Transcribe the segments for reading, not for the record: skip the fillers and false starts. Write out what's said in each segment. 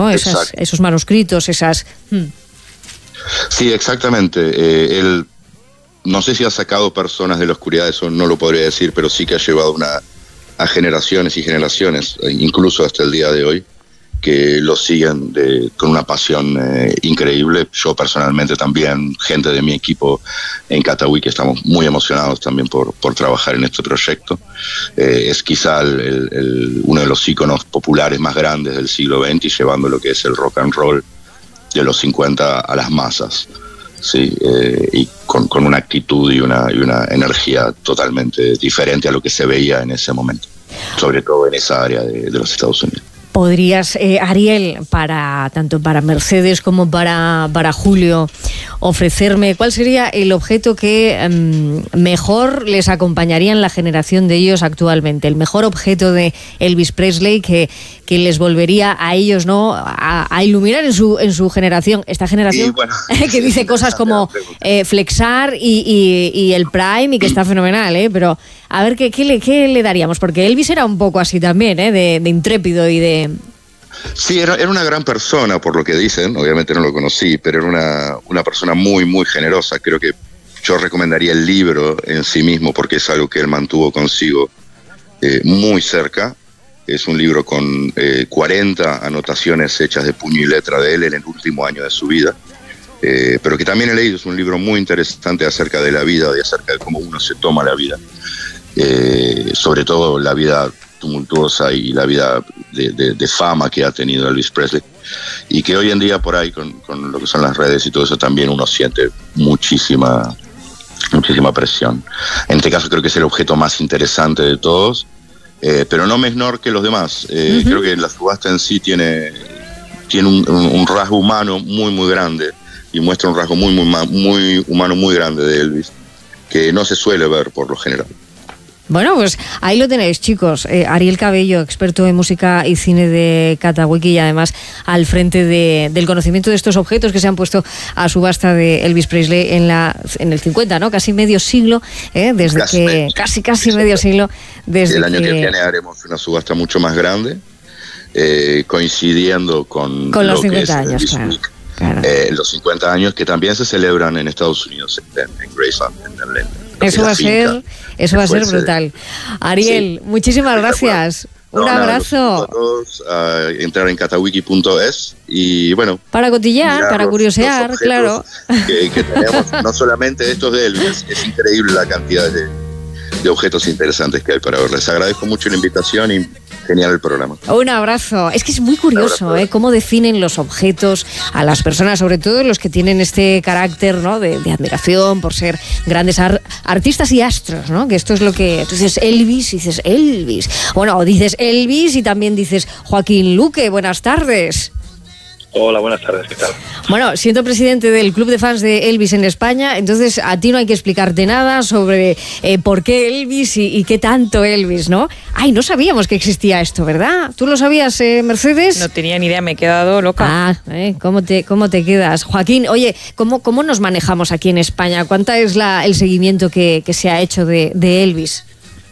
¿no? Esos manuscritos, esas... Sí, exactamente. Él, no sé si ha sacado personas de la oscuridad, eso no lo podría decir, pero sí que ha llevado a generaciones y generaciones, incluso hasta el día de hoy, que lo siguen con una pasión increíble. Yo personalmente también, gente de mi equipo en Katawiki, estamos muy emocionados también por trabajar en este proyecto. Es quizá uno de los íconos populares más grandes del siglo XX, llevando lo que es el rock and roll de los 50 a las masas, ¿sí? Y con una actitud y una energía totalmente diferente a lo que se veía en ese momento, sobre todo en esa área de los Estados Unidos. ¿Podrías, Ariel, tanto para Mercedes como para Julio, ofrecerme cuál sería el objeto que mejor les acompañaría en la generación de ellos actualmente? El mejor objeto de Elvis Presley que les volvería a ellos, ¿no?, a iluminar en su generación, esta generación, bueno, que dice cosas como flexar y el Prime, y que está fenomenal, pero a ver qué le daríamos, porque Elvis era un poco así también, de intrépido y de... Sí, era una gran persona, por lo que dicen. Obviamente no lo conocí, pero era una persona muy, muy generosa. Creo que yo recomendaría el libro en sí mismo, porque es algo que él mantuvo consigo muy cerca. Es un libro con 40 anotaciones hechas de puño y letra de él en el último año de su vida, pero que también he leído. Es un libro muy interesante acerca de la vida y acerca de cómo uno se toma la vida, sobre todo la vida tumultuosa y la vida de fama que ha tenido Elvis Presley, y que hoy en día por ahí con lo que son las redes y todo eso también uno siente muchísima presión. En este caso creo que es el objeto más interesante de todos, pero no menor que los demás. Creo que la subasta en sí tiene un rasgo humano muy, muy grande, y muestra un rasgo muy, muy humano, muy grande de Elvis, que no se suele ver por lo general. Bueno, pues ahí lo tenéis, chicos. Ariel Cabello, experto en música y cine de Katawiki, y además al frente del conocimiento de estos objetos que se han puesto a subasta de Elvis Presley en el 50, ¿no? Casi medio siglo, casi medio siglo. Desde el año que viene haremos una subasta mucho más grande, coincidiendo con los 50 años, claro. Los 50 años que también se celebran en Estados Unidos, en Graceland, Eso va a ser brutal. Ariel, muchísimas gracias. Un abrazo. A todos a entrar en katawiki.es y bueno, para cotillar, para curiosear, claro. Que tenemos, no solamente estos de Elvis, es increíble la cantidad de objetos interesantes que hay para ver. Les agradezco mucho la invitación y genial el programa. Un abrazo. Es que es muy curioso, cómo definen los objetos a las personas, sobre todo los que tienen este carácter, ¿no?, de admiración por ser grandes artistas y astros, ¿no? Que esto es lo que tú dices Elvis y dices Elvis. Bueno, o dices Elvis y también dices Joaquín Luque. Buenas tardes. Hola, buenas tardes, ¿qué tal? Bueno, siendo presidente del Club de Fans de Elvis en España, entonces a ti no hay que explicarte nada sobre por qué Elvis y qué tanto Elvis, ¿no? Ay, no sabíamos que existía esto, ¿verdad? ¿Tú lo sabías, Mercedes? No tenía ni idea, me he quedado loca. ¿Cómo te quedas? Joaquín, oye, ¿cómo nos manejamos aquí en España? ¿Cuánta es el seguimiento que se ha hecho de Elvis?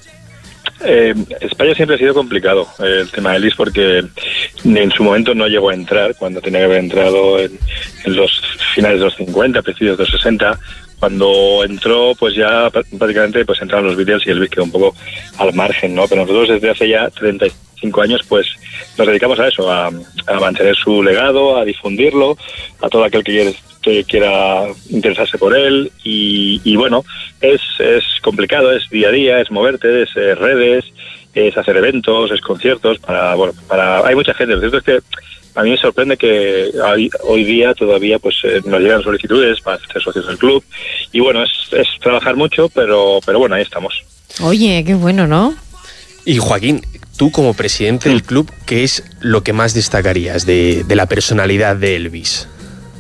España siempre ha sido complicado el tema de Elvis, porque en su momento no llegó a entrar cuando tenía que haber entrado en los finales de los 50, principios de los 60. Cuando entró, pues ya prácticamente pues entraron los Beatles y Elvis quedó un poco al margen, ¿no? Pero nosotros desde hace ya 35 años pues nos dedicamos a eso, a mantener su legado, a difundirlo, a todo aquel que quiera interesarse por él, y bueno, es complicado, es día a día, es moverte, es redes, es hacer eventos, es conciertos, hay mucha gente. Lo cierto es que a mí me sorprende que hoy día todavía pues nos llegan solicitudes para ser socios del club, y bueno, es trabajar mucho, pero bueno, ahí estamos. Oye, qué bueno, ¿no? Y Joaquín, tú como presidente del club, ¿qué es lo que más destacarías de la personalidad de Elvis?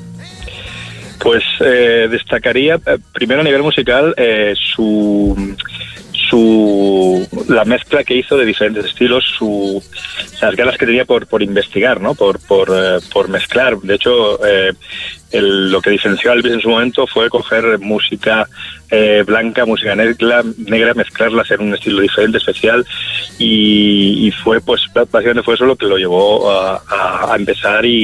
Pues destacaría primero a nivel musical la mezcla que hizo de diferentes estilos, las ganas que tenía por investigar, ¿no? Por mezclar. De hecho, lo que diferenció a Elvis en su momento fue coger música blanca, música negra, mezclarlas en un estilo diferente, especial, y fue, pues básicamente fue eso lo que lo llevó a empezar y